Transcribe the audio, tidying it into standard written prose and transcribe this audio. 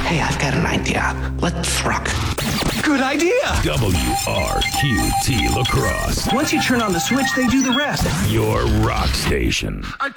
Hey, I've got an idea. Let's rock. Good idea! WRQT La Crosse. Once you turn on the switch, they do the rest. Your rock station. I